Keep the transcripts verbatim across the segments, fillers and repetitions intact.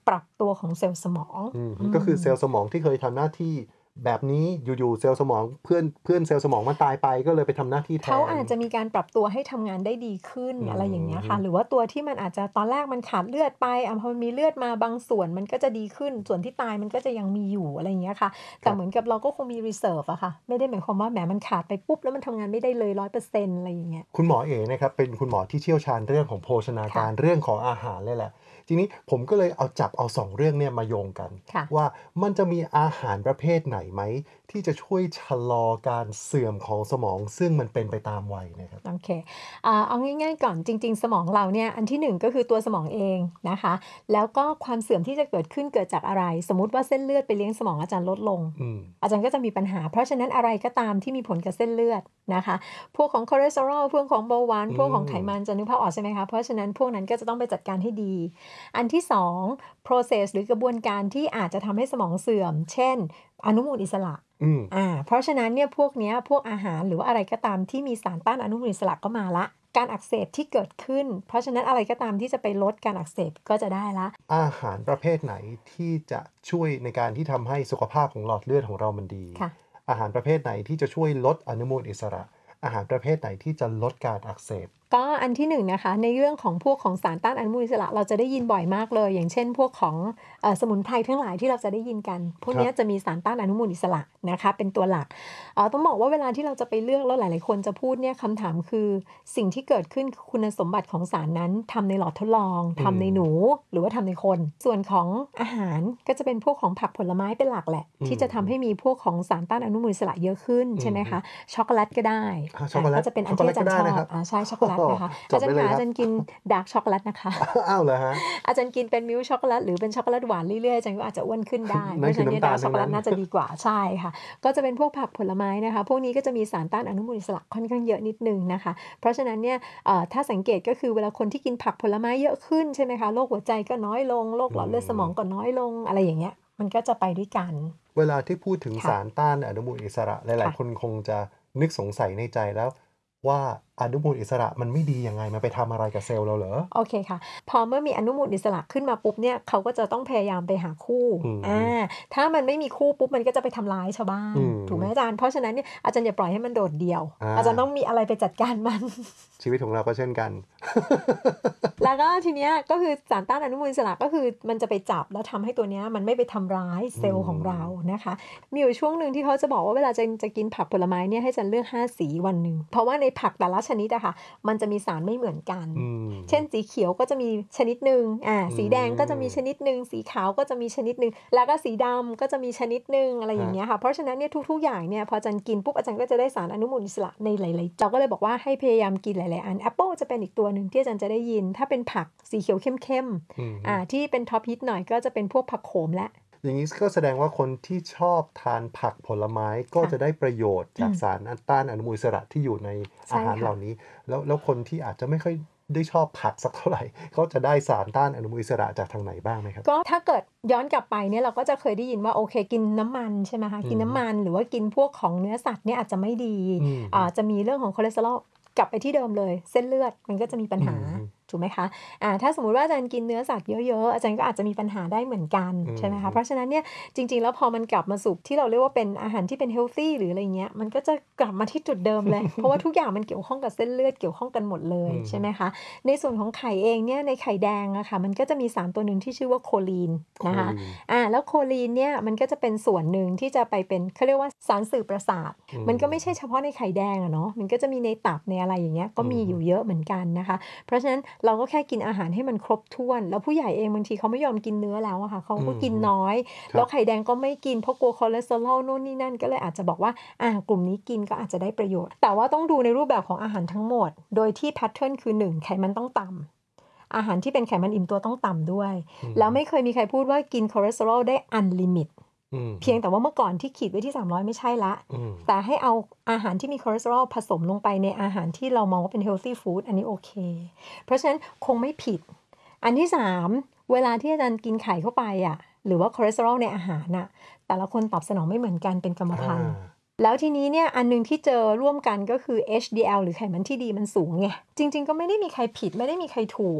ปรับตัวของเซลล์สมองก็คือเซลล์สมองที่เคยทำหน้าที่แบบนี้อยู่ๆเซลล์สมองเพื่อนเพื่อนเซลล์สมองมันตายไปก็เลยไปทำหน้าที่แทนเขาอาจจะมีการปรับตัวให้ทำงานได้ดีขึ้น อ, อะไรอย่างเงี้ยค่ะหรือว่าตัวที่มันอาจจะตอนแรกมันขาดเลือดไปอ่ะพอมีเลือดมาบางส่วนมันก็จะดีขึ้นส่วนที่ตายมันก็จะยังมีอยู่อะไรอย่างเงี้ยค่ะแต่เหมือนกับเราก็คงมี reserve อะค่ะไม่ได้หมายความว่าแหมมันขาดไปปุ๊บแล้วมันทำงานไม่ได้เลย ร้อยเปอร์เซ็นต์ อะไรอย่างเงี้ยคุณหมอเอ๋นะครับเป็นคุณหมอที่เชี่ยวชาญเรื่องของโภชนาการเรื่องของอาหารเลยแหละทีนี้ผมก็เลยเอาจับเอาสองเรื่องเนี่ยมาโยงกันว่ามันจะมีอาหารประเภทไหนไหมที่จะช่วยชะลอการเสื่อมของสมองซึ่งมันเป็นไปตามวัยนะครับโอเคอ่าเอาง่ายๆก่อนจริงๆสมองเราเนี่ยอันที่หนึ่งก็คือตัวสมองเองนะคะแล้วก็ความเสื่อมที่จะเกิดขึ้นเกิดจากอะไรสมมุติว่าเส้นเลือดไปเลี้ยงสมองอาจารย์ลดลง อ, อาจารย์ก็จะมีปัญหาเพราะฉะนั้นอะไรก็ตามที่มีผลกับเส้นเลือดนะคะพวกของคอเลสเตอรอลพวกของเบาหวานพวกของไขมันจะนึกภาพออกใช่ไหมคะเพราะฉะนั้นพวกนั้นก็จะต้องไปจัดการให้ดีอันที่สอง process หรือกระบวนการที่อาจจะทำให้สมองเสื่อมเช่นอนุมูลอิสระอ่าเพราะฉะนั้นเนี่ยพวกเนี้ยพวกอาหารหรือว่าอะไรก็ตามที่มีสารต้านอนุมูลอิสระก็มาละการอักเสบที่เกิดขึ้นเพราะฉะนั้นอะไรก็ตามที่จะไปลดการอักเสบก็จะได้ละอาหารประเภทไหนที่จะช่วยในการที่ทำให้สุขภาพของหลอดเลือดของเรามันดีอาหารประเภทไหนที่จะช่วยลดอนุมูลอิสระอาหารประเภทไหนที่จะลดการอักเสบก็อันที่หนึ่งนะคะในเรื่องของพวกของสารต้านอนุมูลอิสระเราจะได้ยินบ่อยมากเลยอย่างเช่นพวกของเอ่อสมุนไพรทั้งหลายที่เราจะได้ยินกันพวกนี้จะมีสารต้านอนุมูลอิสระนะคะเป็นตัวหลักเอ่อต้องบอกว่าเวลาที่เราจะไปเลือกแล้วหลายๆคนจะพูดเนี่ยคำถามคือสิ่งที่เกิดขึ้นคุณสมบัติของสารนั้นทำในหลอดทดลองทำในหนูหรือว่าทำในคนส่วนของอาหารก็จะเป็นพวกของผักผลไม้เป็นหลักแหละที่จะทำให้มีพวกของสารต้านอนุมูลอิสระเยอะขึ้นใช่ไหมคะช็อกโกแลตก็ได้ก็จะเป็นอันที่อาจารย์ชอบอ่าใช่ช็อกโกแลตนะคะอาจารย์คะอาจารย์กินดาร์กช็อกโกแลตนะคะอ้าวเหรอฮะอาจารย์กินเป็นมิลค์ช็อกโกแลตหรือเป็นช็อกโกแลตหวานเรื่อยๆอาจารย์ก็อาจจะอ้วนขึ้นได้เพราะฉะนั้นดาร์กช็อกโกแลตน่าจะดีกว่าใช่ค่ะก็จะเป็นพวกผักผลไม้นะคะพวกนี้ก็จะมีสารต้านอนุมูลอิสระค่อนข้างเยอะนิดนึงนะคะเพราะฉะนั้นเนี่ยถ้าสังเกตก็คือเวลาคนที่กินผักผลไม้เยอะขึ้นใช่ไหมคะโรคหัวใจก็น้อยลงโรคหลอดเลือดสมองก็น้อยลงอะไรอย่างเงี้ยมันก็จะไปด้วยกันเวลาที่พูดถึงสารต้านอนุมูลอิสระหลายๆคนคงจะนึกสงสัยในใจแล้วว่าอนุมูลอิสระมันไม่ดียังไงมันไปทำอะไรกับเซลล์เราเหรอโอเคค่ะพอเมื่อมีอนุมูลอิสระขึ้นมาปุ๊บเนี่ยเขาก็จะต้องพยายามไปหาคู่อ่าถ้ามันไม่มีคู่ปุ๊บมันก็จะไปทำร้ายชาวบ้านถูกไหมอาจารย์เพราะฉะนั้นเนี่ยอาจารย์อย่าปล่อยให้มันโดดเดี่ยวอาจารย์ต้องมีอะไรไปจัดการมันชีวิตของเราก็เช่นกันแล้วก็ทีเนี้ยก็คือสารต้านอนุมูลอิสระก็คือมันจะไปจับแล้วทำให้ตัวเนี้ยมันไม่ไปทำร้ายเซลล์ของเรานะคะมีอยู่ช่วงนึงที่เขาจะบอกว่าเวลาจะจะกินผักผลไม้เนี่ยให้อาจารย์เลือกห้าสีวันนึงเพราะว่าในผักแต่ละชนิดอะค่ะมันจะมีสารไม่เหมือนกันเช่นสีเขียวก็จะมีชนิดนึงอ่าสีแดงก็จะมีชนิดนึงสีขาวก็จะมีชนิดนึงแล้วก็สีดำก็จะมีชนิดนึงอะไรอย่างเงี้ยค่ะเพราะฉะนั้นเนี่ยทุกๆอย่างเนี่ยพออาจารย์กินปุ๊บอาจารย์ก็จะได้สารอนุมูลอิสระในหลายๆเราก็เลยบอกว่าให้พยายามกินหลายๆอันแอปเปิลจะเป็นอีกตัวนึงที่อาจารย์จะได้ยินถ้าเป็นผักสีเขียวเข้มๆอ่าที่เป็นท็อปฮิตหน่อยก็จะเป็นพวกผักโขมและอย่างนี้ก็แสดงว่าคนที่ชอบทานผักผลไม้ก็จะได้ประโยชน์จากสารต้านอนุมูลอิสระที่อยู่ในอาหารเหล่านี้แล้วแล้วคนที่อาจจะไม่ค่อยได้ชอบผักสักเท่าไหร่เขาจะได้สารต้านอนุมูลอิสระจากทางไหนบ้างไหมครับก็ถ้าเกิดย้อนกลับไปเนี่ยเราก็จะเคยได้ยินว่าโอเคกินน้ำมันใช่ไหมคะกินน้ำมันหรือว่ากินพวกของเนื้อสัตว์เนี่ยอาจจะไม่ดีอ่าจะมีเรื่องของคอเลสเตอรอลกลับไปที่เดิมเลยเส้นเลือดมันก็จะมีปัญหาถูกไหมคะอ่าถ้าสมมุติว่าอาจารย์กินเนื้อสัตว์เยอะๆอาจารย์ก็อาจจะมีปัญหาได้เหมือนกันใช่ไหมคะเพราะฉะนั้นเนี่ยจริงๆแล้วพอมันกลับมาสู่ที่เราเรียกว่าเป็นอาหารที่เป็นเฮลตี้หรืออะไรเงี้ยมันก็จะกลับมาที่จุดเดิมเลย เพราะว่าทุกอย่างมันเกี่ยวข้องกับเส้นเลือดเกี่ยวข้องกันหมดเลยใช่ไหมคะในส่วนของไข่เองเนี่ยในไข่แดงอะค่ะมันก็จะมีสารตัวหนึ่งที่ชื่อว่าโคลีนนะคะอ่าแล้วโคลีนเนี่ยมันก็จะเป็นส่วนหนึ่งที่จะไปเป็นเขาเรียกว่าสารสื่อประสาทมันก็ไม่ใช่เฉพาะในไข่แดงอะเนาะมันก็จะมีในตับในอะไรอย่างเงี้ยก็มีอยู่เยอะเหมือนกันนะคะเพราะฉะนั้นเราก็แค่กินอาหารให้มันครบถ้วนแล้วผู้ใหญ่เองบางทีเขาไม่ยอมกินเนื้อแล้วอะค่ะเขาก็กินน้อยแล้วไข่แดงก็ไม่กินเพราะกลัวคอเลสเตอรอลโน่นนี่นั่นก็เลยอาจจะบอกว่าอ่ากลุ่มนี้กินก็อาจจะได้ประโยชน์แต่ว่าต้องดูในรูปแบบของอาหารทั้งหมดโดยที่แพทเทิร์นคือหนึ่งไขมันต้องต่ำอาหารที่เป็นไขมันอิ่มตัวต้องต่ำด้วยแล้วไม่เคยมีใครพูดว่ากินคอเลสเตอรอลได้อันลิมิตเพียงแต่ว่าเมื่อก่อนที่ขีดไว้ที่สามร้อยไม่ใช่ละแต่ให้เอาอาหารที่มีคอเลสเตอรอลผสมลงไปในอาหารที่เรามองว่าเป็นเฮลตี้ฟู้ดอันนี้โอเคเพราะฉะนั้นคงไม่ผิดอันที่สามเวลาที่อาจารย์กินไข่เข้าไปอ่ะหรือว่าคอเลสเตอรอลในอาหารน่ะแต่ละคนตอบสนองไม่เหมือนกันเป็นกรรมพันธุ์แล้วทีนี้เนี่ยอันนึงที่เจอร่วมกันก็คือ เอช ดี แอล หรือไขมันที่ดีมันสูงไงจริงๆก็ไม่ได้มีใครผิดไม่ได้มีใครถูก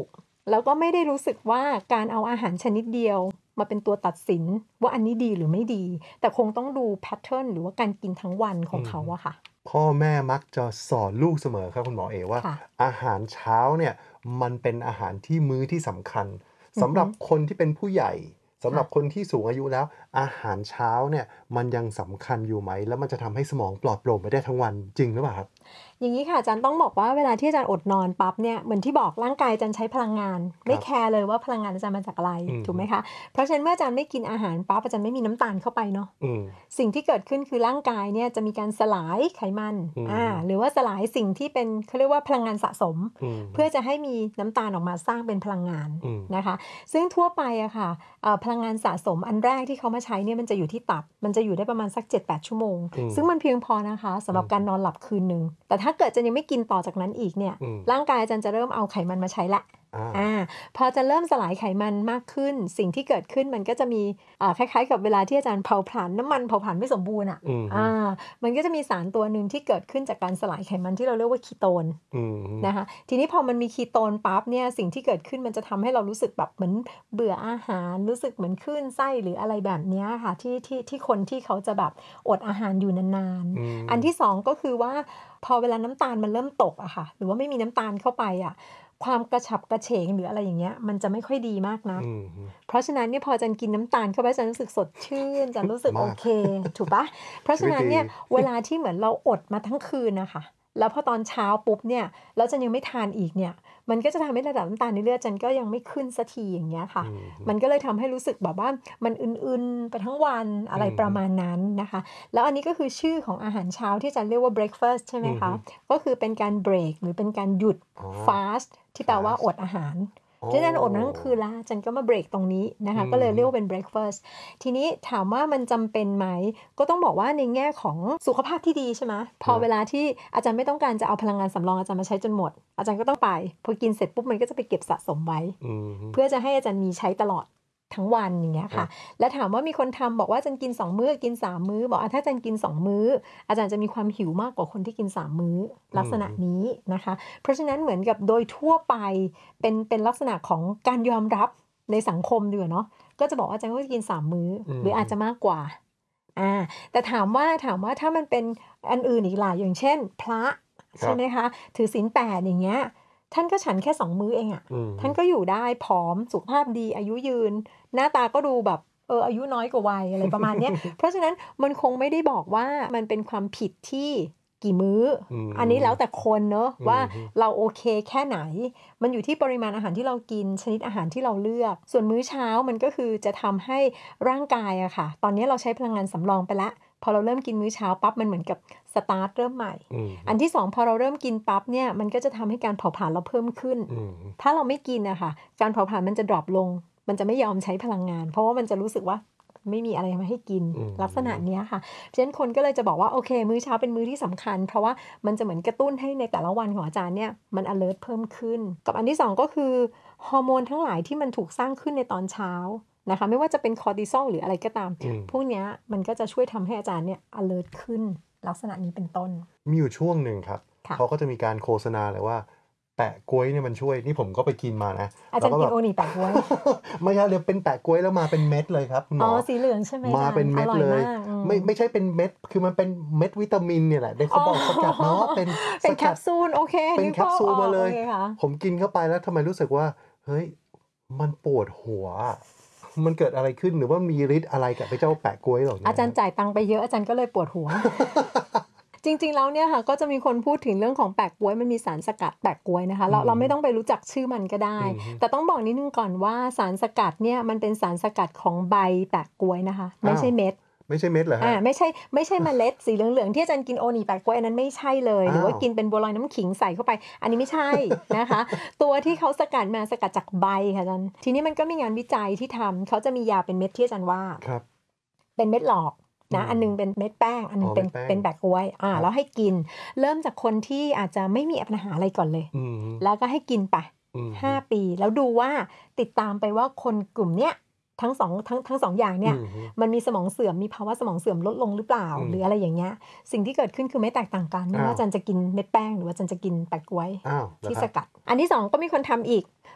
แล้วก็ไม่ได้รู้สึกว่าการเอาอาหารชนิดเดียวมาเป็นตัวตัดสินว่าอันนี้ดีหรือไม่ดีแต่คงต้องดูแพทเทิร์นหรือว่าการกินทั้งวันของเขาอะค่ะพ่อแม่มักจะสอนลูกเสมอครับคุณหมอเอว่าอาหารเช้าเนี่ยมันเป็นอาหารที่มื้อที่สำคัญสำหรับคนที่เป็นผู้ใหญ่สำหรับคนที่สูงอายุแล้วอาหารเช้าเนี่ยมันยังสำคัญอยู่ไหมแล้วมันจะทำให้สมองปลอดโปร่งไปได้ทั้งวันจริงหรือเปล่าครับอย่างนี้ค่ะอาจารย์ต้องบอกว่าเวลาที่อาจารย์อดนอนปั๊บเนี่ยเหมือนที่บอกร่างกายอาจารย์ใช้พลังงานไม่แคร์เลยว่าพลังงานอาจารย์มาจากอะไรถูกไหมคะเพราะฉะนั้นเมื่ออาจารย์ไม่กินอาหารปั๊บอาจารย์ไม่มีน้ำตาลเข้าไปเนาะสิ่งที่เกิดขึ้นคือร่างกายเนี่ยจะมีการสลายไขมันอ่าหรือว่าสลายสิ่งที่เป็นเขาเรียกว่าพลังงานสะสมเพื่อจะให้มีน้ำตาลออกมาสร้างเป็นพลังงานนะคะซึ่งทั่วไปอะค่ะพลังงานสะสมอันแรกที่เขามาใช้เนี่ยมันจะอยู่ที่ตับมันจะอยู่ได้ประมาณสัก เจ็ดแปด ชั่วโมงซึ่งมันเพียงพอนะคะสำหรับการนอนหลับคืนนึงแต่ถ้าเกิดจะยังไม่กินต่อจากนั้นอีกเนี่ยร่างกายอาจารย์จะเริ่มเอาไขมันมาใช้ละอ่าพอจะเริ่มสลายไขมันมากขึ้นสิ่งที่เกิดขึ้นมันก็จะมีอ่าคล้ายๆกับเวลาที่อาจารย์เผาผลาญน้ำมันเผาผลาญไม่สมบูรณ์อ่ะอ่ามันก็จะมีสารตัวหนึ่งที่เกิดขึ้นจากการสลายไขมันที่เราเรียกว่าคีโตนนะคะทีนี้พอมันมีคีโตนปั๊บเนี่ยสิ่งที่เกิดขึ้นมันจะทำให้เรารู้สึกแบบเหมือนเบื่ออาหารรู้สึกเหมือนคลื่นไส้หรืออะไรแบบนี้ค่ะที่ที่ที่คนที่เขาจะแบบอดอาหารอยู่นานๆอันที่สองก็คือว่าพอเวลาน้ำตาลมันเริ่มตกอะค่ะหรือว่าไม่มีน้ำตาลเข้าไปอะความกระฉับกระเฉงหรืออะไรอย่างเงี้ยมันจะไม่ค่อยดีมากนะเพราะฉะนั้นเนี่ยพอจันกินน้ำตาลเข้าไปจันรู้สึกสดชื่นจันรู้สึกโอเคถูกปะเพราะฉะนั้นเนี่ยเวลาที่เหมือนเราอดมาทั้งคืนนะคะแล้วพอตอนเช้าปุ๊บเนี่ยแล้วจันยังไม่ทานอีกเนี่ยมันก็จะทำให้ระดับน้ำตาลในเลือดจันก็ยังไม่ขึ้นสักทีอย่างเงี้ยค่ะมันก็เลยทำให้รู้สึกแบบว่ามันอื่นๆไปทั้งวันอะไรประมาณนั้นนะคะแล้วอันนี้ก็คือชื่อของอาหารเช้าที่จันเรียกว่า breakfast ใช่ไหมคะก็คือเป็นการ break หรือเป็นการหยุด fast ที่แปลว่าอดอาหารฉะนั้นอดทั้งคืนละจันก็มาเบรกตรงนี้นะคะก็เลยเรียกว่าเป็น breakfast ทีนี้ถามว่ามันจำเป็นไหมก็ต้องบอกว่าในแง่ของสุขภาพที่ดีใช่ไหมพอเวลาที่อาจารย์ไม่ต้องการจะเอาพลังงานสำรองอาจารย์มาใช้จนหมดอาจารย์ก็ต้องไปพอกินเสร็จปุ๊บมันก็จะไปเก็บสะสมไว้เพื่อจะให้อาจารย์มีใช้ตลอดทั้งวันอย่างเงี้ยค่ะและถามว่ามีคนทำบอกว่าอาจารย์กินสองมื้อกินสามมื้อบอกถ้าอาจารย์กินสองมื้ออาจารย์จะมีความหิวมากกว่าคนที่กินสามมื้อลักษณะนี้นะคะเพราะฉะนั้นเหมือนกับโดยทั่วไปเป็นเป็นลักษณะของการยอมรับในสังคมดีกว่าเนาะก็จะบอกว่าอาจารย์ก็จะกินสามมื้อหรืออาจจะมากกว่าอ่าแต่ถามว่าถามว่าถ้ามันเป็นอันอื่นอีกหลายอย่างเช่นพระใช่ไหมคะถือศีลแปดอย่างเงี้ยท่านก็ฉันแค่สองมื้อเองอะ่ะท่านก็อยู่ได้ผอมสุขภาพดีอายุยืนหน้าตาก็ดูแบบเอออายุน้อยกว่าวัยอะไรประมาณนี้ เพราะฉะนั้นมันคงไม่ได้บอกว่ามันเป็นความผิดที่กี่มื้อ อันนี้แล้วแต่คนเนอะว่าเราโอเคแค่ไหนมันอยู่ที่ปริมาณอาหารที่เรากินชนิดอาหารที่เราเลือกส่วนมื้อเช้ามันก็คือจะทำให้ร่างกายอะค่ะตอนนี้เราใช้พลังงานสำรองไปละพอเราเริ่มกินมื้อเช้าปั๊บมันเหมือนกับสตาร์ทเริ่มใหม่อันที่สองพอเราเริ่มกินปั๊บเนี่ยมันก็จะทำให้การเผาผลาญเราเพิ่มขึ้นถ้าเราไม่กินอะค่ะการเผาผลาญมันจะดรอปลงมันจะไม่ยอมใช้พลังงานเพราะว่ามันจะรู้สึกว่าไม่มีอะไรมาให้กินลักษณะนี้ค่ะฉะนั้นคนก็เลยจะบอกว่าโอเคมื้อเช้าเป็นมื้อที่สำคัญเพราะว่ามันจะเหมือนกระตุ้นให้ในแต่ละวันของอาจารย์เนี่ยมัน alert เพิ่มขึ้นกับอันที่สองก็คือฮอร์โมนทั้งหลายที่มันถูกสร้างขึ้นในตอนเช้านะคะไม่ว่าจะเป็นคอร์ติซอลหรืออะไรก็ตามพวกนี้มันก็จะช่วยทำให้อาจารย์เนี่ย alert ขึ้นลักษณะนี้เป็นต้นมีอยู่ช่วงหนึ่งครับเขาก็จะมีการโฆษณาเลยว่าแปะกล้วยเนี่ยมันช่วยนี่ผมก็ไปกินมานะอาจารย์กินโอนี่แปะกล้วยไม่ใช่เลยเป็นแปะกล้วยแล้วมาเป็นเม็ดเลยครับคุณหมออ๋อสีเหลืองใช่ไหมมาเป็นเม็ดเลยไม่ไม่ใช่เป็นเม็ดคือมันเป็นเม็ดวิตามินเนี่ยแหละได้เขาบอกสกัดเนาะเป็นเป็นแคปซูลโอเคเป็นแคปซูลมาเลยผมกินเข้าไปแล้วทำไมรู้สึกว่าเฮ้ยมันปวดหัวมันเกิดอะไรขึ้นหรือว่ามีฤทธิ์อะไรกับไอ้เจ้าแปะกล้วยหรออาจารย์จ่ายตังค์ไปเยอะอาจารย์ก็เลยปวดหัวจริงๆแล้วเนี่ยค่ะก็จะมีคนพูดถึงเรื่องของแปะก๊วยมันมีสารสกัดแปะก๊วยนะคะเราเราไม่ต้องไปรู้จักชื่อมันก็ได้แต่ต้องบอกนิดนึงก่อนว่าสารสกัดเนี่ยมันเป็นสารสกัดของใบแปะก๊วยนะคะไม่ใช่เม็ดไม่ใช่เม็ดเหรอฮะอ่าไม่ใช่ไม่ใช่เมล็ดสีเหลืองๆที่อาจารย์กินโอนี่แปะก๊วยอันนั้นไม่ใช่เลยหรือว่ากินเป็นบัวลอยน้ำขิงใส่เข้าไปอันนี้ไม่ใช่นะคะตัวที่เขาสกัดมาสกัดจากใบค่ะอาจารย์ทีนี้มันก็มีงานวิจัยที่ทำเขาจะมียาเป็นเม็ดที่อาจารย์ว่าเป็นเม็ดหลอกนะอันนึงเป็นเม็ดแป้งอันนึงเป็นเป็นแปะก๊วยอ่าแล้วให้กินเริ่มจากคนที่อาจจะไม่มีปัญหาอะไรก่อนเลยแล้วก็ให้กินไปห้าปีแล้วดูว่าติดตามไปว่าคนกลุ่มเนี้ยทั้งสองทั้งทั้งสองอย่างเนี่ยมันมีสมองเสื่อมมีภาวะสมองเสื่อมลดลงหรือเปล่าหรืออะไรอย่างเงี้ยสิ่งที่เกิดขึ้นคือไม่แตกต่างกันไม่ว่าอาจารย์จะกินเม็ดแป้งหรือว่าอาจารย์จะกินแปะก๊วยที่สกัดอันที่สองก็มีคนทำอีก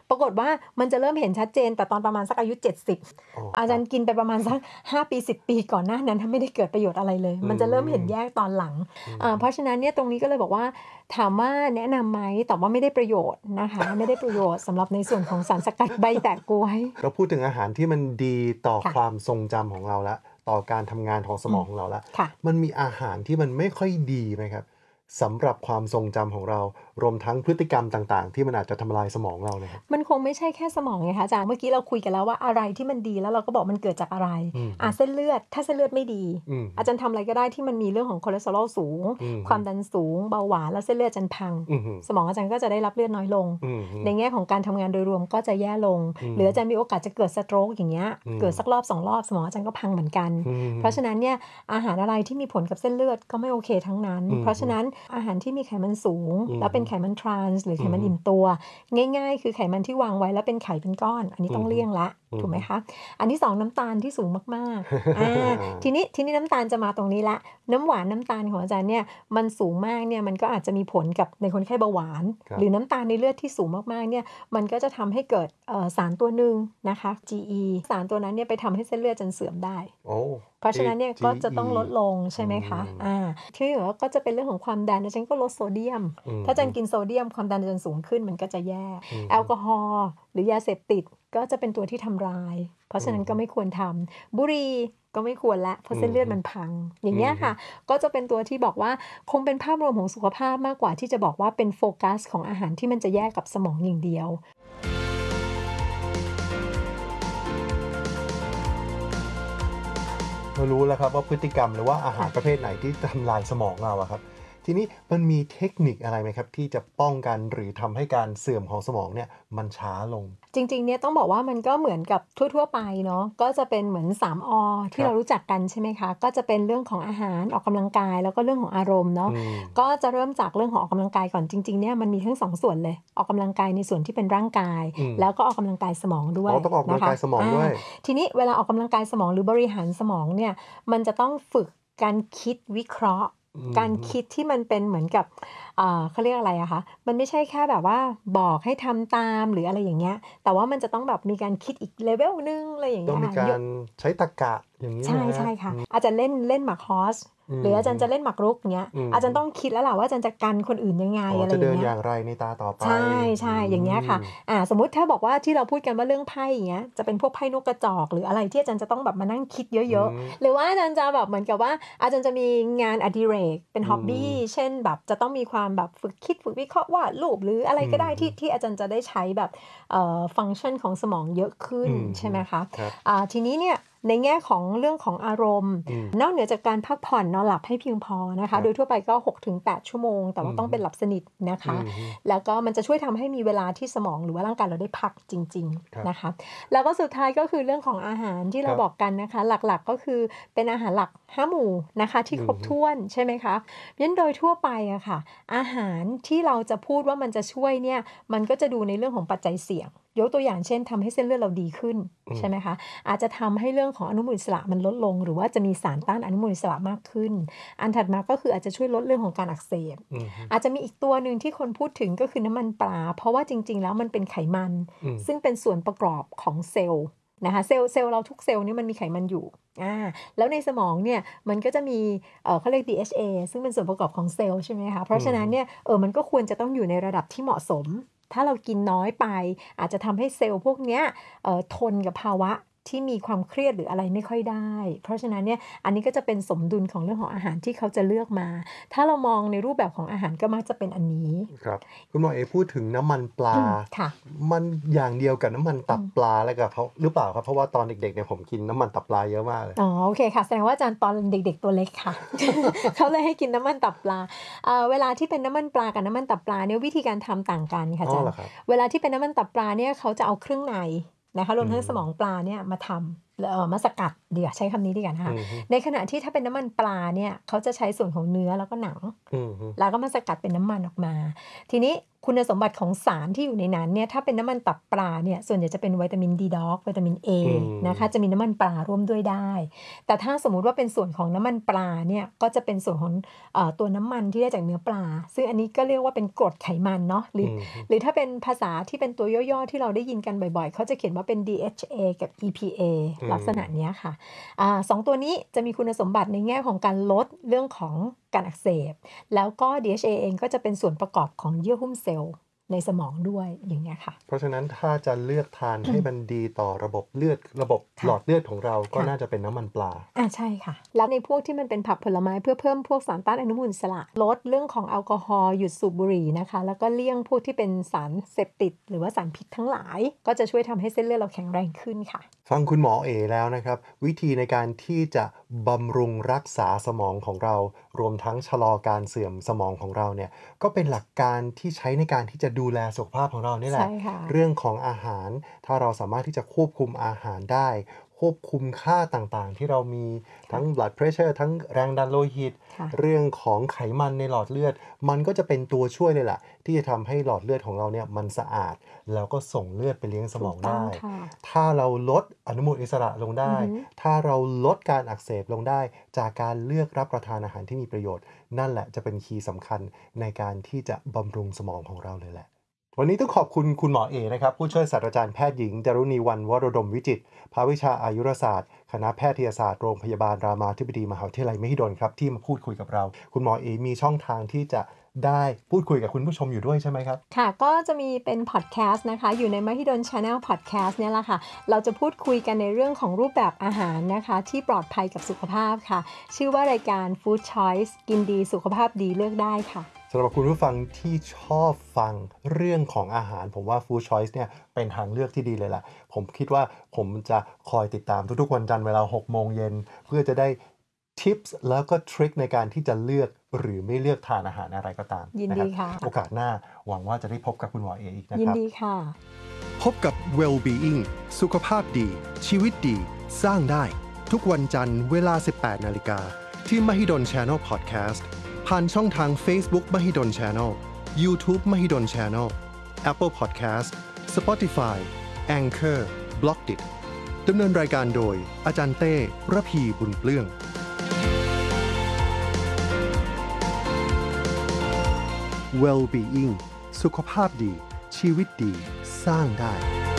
ปรากฏว่ามันจะเริ่มเห็นชัดเจนแต่ตอนประมาณสักอายุเจ็ดสิบอ๋ออาจารย์กินไปประมาณสักห้าปีสิบปีก่อนหน้านั้นถ้าไม่ได้เกิดประโยชน์อะไรเลย มันจะเริ่มเห็นแยกตอนหลังอ่าเพราะฉะนั้นเนี่ยตรงนี้ก็เลยบอกว่าถามว่าแนะนำไหมตอบว่าไม่ได้ประโยชน์นะคะไม่ได้ประโยชน์สำหรับในส่วนของสารสกัดใบแตกก๊วยเราพูดถึงอาหารที่มันดีต่อค่ะความทรงจำของเราละต่อการทำงานของสมองของเราละค่ะมันมีอาหารที่มันไม่ค่อยดีไหมครับสำหรับความทรงจำของเรารวมทั้งพฤติกรรมต่างๆที่มันอาจจะทำลายสมองเราเนี่ยครับมันคงไม่ใช่แค่สมองไงคะอาจารย์เมื่อกี้เราคุยกันแล้วว่าอะไรที่มันดีแล้วเราก็บอกมันเกิดจากอะไรอืมอ่ะเส้นเลือดถ้าเส้นเลือดไม่ดีอืมอาจารย์ทำอะไรก็ได้ที่มันมีเรื่องของคอเลสเตอรอลสูงอืมความดันสูงเบาหวานแล้วเส้นเลือดอาจารย์พังอืมสมองอาจารย์ก็จะได้รับเลือดน้อยลงอืมในแง่ของการทำงานโดยรวมก็จะแย่ลงอืมหรืออาจารย์มีโอกาสจะเกิดสโตรกอย่างเงี้ยอืมเกิดสักรอบสองรอบสมองอาจารย์ก็พังเหมือนกันอืมเพราะฉะนั้นเนี่ยอาหารอะไรที่มีผลกับเส้นเลือดก็ไม่โอเคทั้งนั้นอืมเพราะฉะนั้นอาหารที่มีไขมันสูงอืมแล้วเป็นไขมันทรานส์หรือไขมันอืมอิ่มตัว ง่ายๆ คือไขมันที่วางไว้แล้วเป็นไข่เป็นก้อน อันนี้ต้องเลี่ยงละอืมถูกไหมคะ อันที่สองน้ำตาลที่สูงมากๆ อ่า ทีนี้ทีนี้น้ำตาลจะมาตรงนี้ละ น้ำหวานน้ำตาลของอาจารย์เนี่ยมันสูงมากเนี่ยมันก็อาจจะมีผลกับในคนไข้เบาหวานครับหรือน้ำตาลในเลือดที่สูงมากๆเนี่ยมันก็จะทำให้เกิดเอ่อสารตัวหนึ่งนะคะ จี อี สารตัวนั้นเนี่ยไปทำให้เส้นเลือดจนเสื่อมได้โอ้เพราะฉะนั้นเนี่ยก็จะต้องลดลงอืมใช่ไหมคะ อ่า ที่เหลือก็จะเป็นเรื่องของความดันอาจารย์ก็ลดโซเดียมอืมถ้าอาจารย์กินโซเดียมความดันอาจารย์สูงขึ้นมันก็จะแย่อืมแอลกอฮอล์หรือยาเสพติดก็จะเป็นตัวที่ทำลาย เพราะฉะนั้นก็ไม่ควรทำบุหรี่ก็ไม่ควรละเพราะเส้นเลือดมันพัง อย่างเงี้ยค่ะ ก็จะเป็นตัวที่บอกว่าคงเป็นภาพรวมของสุขภาพมากกว่าที่จะบอกว่าเป็นโฟกัสของอาหารที่มันจะแยกกับสมองอย่างเดียวเรารู้แล้วครับว่าพฤติกรรมหรือว่าอาหารประเภทไหนที่ทำลายสมองเราอะครับ ทีนี้มันมีเทคนิคอะไรไหมครับที่จะป้องกันหรือทำให้การเสื่อมของสมองเนี่ยมันช้าลงจริงๆเนี่ยต้องบอกว่ามันก็เหมือนกับทั่วๆไปเนาะก็จะเป็นเหมือนสามอที่ครับเรารู้จักกันใช่ไหมคะก็จะเป็นเรื่องของอาหารออกกำลังกายแล้วก็เรื่องของอารมณ์เนาะอืมก็จะเริ่มจากเรื่องของออกกำลังกายก่อนจริงๆเนี่ยมันมีทั้งสองส่วนเลยออกกำลังกายในส่วนที่เป็นร่างกายอืมแล้วก็ออกกำลังกายสมองด้วยอ๋อต้องออกกำลังกายนะคะสมองด้วยาทีนี้เวลาออกกำลังกายสมองหรือบริหารสมองเนี่ยมันจะต้องฝึกการคิดวิเคราะห์อืมการคิดที่มันเป็นเหมือนกับอ่าเขาเรียกอะไรอะคะมันไม่ใช่แค่แบบว่าบอกให้ทำตามหรืออะไรอย่างเงี้ยแต่ว่ามันจะต้องแบบมีการคิดอีกเลเวลนึงอะไรอย่างต้อเงี้งยมีค่ะกายกรใช้ตรรกะอย่างนี้ใช่นะฮะใช่ค่ะ อาจารย์เล่นเล่นหมากฮอสอืมหรืออาจารย์จะเล่นหมากรุกอย่างเงี้ยอืมอาจารย์ต้องคิดแล้วแหละว่าอาจารย์จะกันคนอื่นยังไงอ๋ออะไรจะอเดิย่าน งเงี้อย ย่างไรในตาต่อไปใช่ใช่อย่างเงี้ยค่ะอืมอ่าสมมุติถ้าบอกว่าที่เราพูดกันว่าเรื่องไพ่อย่างเงี้ยจะเป็นพวกไพ่นกกระจอกหรืออะไรที่อาจารย์จะต้องแบบมานั่งคิดเยอะอืมๆ หรือว่าอาจารย์จะแบบเหมือนกับว่าอาจารย์จะมีงานอดิเรกเป็นฮ็อบบี้อืมเช่นแบบจะต้องมีความแบบฝึกคิดฝึกวิเคราะห์วาดรูปหรืออะไรก็ได้ที่อืมที่อาจารย์จะได้ใช้แบบเอ่อฟังก์ชันของสมองเยอะขึ้นอืมใช่ไหมคะครับอ่าทีนี้เนี่ยในแง่ของเรื่องของอารมณ์อืมนอกเหนือจากการพักผ่อนนอนหลับให้เพียงพอนะครัคะบโดยทั่วไปก็ หกถึงแปด ชั่วโมง แต่ว่าอืมต้องเป็นหลับสนิทนะคะอืมแล้วก็มันจะช่วยทำให้มีเวลาที่สมองหรือว่าร่างกายเราได้พักจริงครับๆ นะคะ แล้วก็สุดท้ายก็คือเรื่องของอาหารที่เราครับบอกกันนะคะ หลักๆก็คือเป็นอาหารหลักห้าหมู่นะคะที่อืมครบถ้วนใช่ไหมคะเพราะฉะนั้นโดยทั่วไปอะค่ะอาหารที่เราจะพูดว่ามันจะช่วยเนี่ยมันก็จะดูในเรื่องของปัจจัยเสี่ยง ยกตัวอย่างเช่นทำให้เส้นเลือดเราดีขึ้นอืมใช่ไหมคะอาจจะทำให้เรื่องของอนุมูลอิสระมันลดลง หรือว่าจะมีสารต้านอนุมูลอิสระมากขึ้น อันถัดมาก็คืออาจจะช่วยลดเรื่องของการอักเสบอืมอาจจะมีอีกตัวหนึ่งที่คนพูดถึงก็คือน้ำมันปลา เพราะว่าจริง ๆ แล้วมันเป็นไขมันอืมซึ่งเป็นส่วนประกอบของเซลล์นะคะเซลล์เซลล์เราทุกเซลล์นี่มันมีไขมันอยู่อ่าแล้วในสมองเนี่ยมันก็จะมีเอ่อเขาเรียก ดี เอช เอ ซึ่งเป็นส่วนประกอบของเซลล์ใช่ไหมคะเพราะฉะนั้นเนี่ยเออมันก็ควรจะต้องอยู่ในระดับที่เหมาะสม ถ้าเรากินน้อยไป อาจจะทำให้เซลล์พวกเนี้ยเอ่อทนกับภาวะที่มีความเครียดหรืออะไรไม่ค่อยได้ เพราะฉะนั้นเนี่ยอันนี้ก็จะเป็นสมดุลของเรื่องของอาหารที่เขาจะเลือกมา ถ้าเรามองในรูปแบบของอาหารก็มักจะเป็นอันนี้ครับคุณหมอเอพูดถึงน้ำมันปลาอืมค่ะมันอย่างเดียวกับน้ำมันตับปลาอะไรกับเขาหรือเปล่าครับเพราะว่าตอนเด็กๆเนี่ยผมกินน้ำมันตับปลาเยอะมากเลยอ๋อโอเคค่ะแสดงว่าอาจารย์ตอนเด็กๆตัวเล็กค่ะ เขาเลยให้กินน้ำมันตับปลาเอ่อเวลาที่เป็นน้ำมันปลากับน้ำมันตับปลาเนี่ยวิธีการทำต่างกันค่ะอ๋อาอจารเหรย์อครับเวลาที่เป็นน้ำมันตับปลาเนี่ยเขาจะเอาเครื่องในนะคะรวมทั้งอืมสมองปลาเนี่ยมาทำเอ่อมาสกัดเดี๋ยวใช้คำนี้ดีกันนะคะอืมในขณะที่ถ้าเป็นน้ำมันปลาเนี่ยเขาจะใช้ส่วนของเนื้อแล้วก็หนังอืมแล้วก็มาสกัดเป็นน้ำมันออกมา ทีนี้คุณสมบัติของสารที่อยู่ในนั้นเนี่ยถ้าเป็นน้ำมันตับปลาเนี่ยส่วนใหญ่จะเป็นวิตามินดีด็อกวิตามิน A นะคะจะมีน้ำมันปลาร่วมด้วยได้แต่ถ้าสมมุติว่าเป็นส่วนของน้ำมันปลาเนี่ยก็จะเป็นส่วนของเอ่อตัวน้ำมันที่ได้จากเนื้อปลาซึ่งอันนี้ก็เรียกว่าเป็นกรดไขมันเนาะหรือหรือถ้าเป็นภาษาที่เป็นตัวย่อๆที่เราได้ยินกันบ่อยๆเขาจะเขียนว่าเป็น ดี เอช เอ กับ อี พี เอ ลักษณะเนี้ยค่ะอ่าสองตัวนี้จะมีคุณสมบัติในแง่ของการลดเรื่องของการอักเสบแล้วก็ ดี เอช เอ เองก็จะเป็นส่วนประกอบของเยื่อหุ้มเซลล์ในสมองด้วยอย่างเงี้ยค่ะเพราะฉะนั้นถ้าจะเลือกทานให้มันดีต่อระบบเลือดระบบหลอดเลือดของเราก็น่าจะเป็นน้ำมันปลาอ่าใช่ค่ะแล้วในพวกที่มันเป็นผักผลไม้เพื่อเพิ่มพวกสารต้านอนุมูลอิสระลดเรื่องของแอลกอฮอล์หยุดสูบบุหรี่นะคะแล้วก็เลี่ยงพวกที่เป็นสารเสพติดหรือว่าสารพิษทั้งหลายก็จะช่วยทำให้เส้นเลือดเราแข็งแรงขึ้นค่ะฟังคุณหมอเอแล้วนะครับวิธีในการที่จะบำรุงรักษาสมองของเรารวมทั้งชะลอการเสื่อมสมองของเราเนี่ยก็เป็นหลักการที่ใช้ในการที่จะดูแลสุขภาพของเรานี่แหละเรื่องของอาหารถ้าเราสามารถที่จะควบคุมอาหารได้ควบคุมค่าต่างๆที่เรามีทั้ง blood pressure ทั้งแรงดันโลหิตเรื่องของไขมันในหลอดเลือดมันก็จะเป็นตัวช่วยเลยล่ะที่จะทำให้หลอดเลือดของเราเนี่ยมันสะอาดแล้วก็ส่งเลือดไปเลี้ยงสมองได้ถ้าเราลดอนุมูลอิสระลงได้ถ้าเราลดการอักเสบลงได้จากการเลือกรับประทานอาหารที่มีประโยชน์นั่นแหละจะเป็นคีย์สำคัญในการที่จะบำรุงสมองของเราเลยแหละวันนี้ต้องขอบคุณคุณหมอเอนะครับผู้ช่วยศาสตราจารย์แพทย์หญิงจารุณีวรรณวโรดมวิจิตรภาควิชาอายุรศาสตร์คณะแพทยศาสตร์โรงพยาบาลรามาธิบดีมหาวิทยาลัยมหิดลครับที่มาพูดคุยกับเราคุณหมอเอมีช่องทางที่จะได้พูดคุยกับคุณผู้ชมอยู่ด้วยใช่ไหมครับค่ะก็จะมีเป็นพอดแคสต์นะคะอยู่ในมหิดล Channel Podcast เนี่ยแหละค่ะเราจะพูดคุยกันในเรื่องของรูปแบบอาหารนะคะที่ปลอดภัยกับสุขภาพค่ะชื่อว่ารายการ Food Choice กินดีสุขภาพดีเลือกได้ค่ะสำหรับคุณผู้ฟังที่ชอบฟังเรื่องของอาหารผมว่า Food Choice เนี่ยเป็นทางเลือกที่ดีเลยล่ะผมคิดว่าผมจะคอยติดตามทุกๆวันจันทร์เวลา หกโมงเย็นเพื่อจะได้ทิปส์แล้วก็ทริคในการที่จะเลือกหรือไม่เลือกทานอาหารอะไรก็ตามยินดีค่ะโอกาสหน้าหวังว่าจะได้พบกับคุณหมอเออีกนะครับยินดีค่ะพบกับ Well-being สุขภาพดีชีวิตดีสร้างได้ทุกวันจันทร์เวลา สิบแปดนาฬิกาที่มหิดล Channel Podcast ผ่านช่องทาง Facebook มหิดล Channel YouTube มหิดล Channel Apple Podcast Spotify Anchor Blockdit ดำเนินรายการโดยอาจารย์เต้ระพีบุญเปลื้องWell-being สุขภาพดีชีวิตดีสร้างได้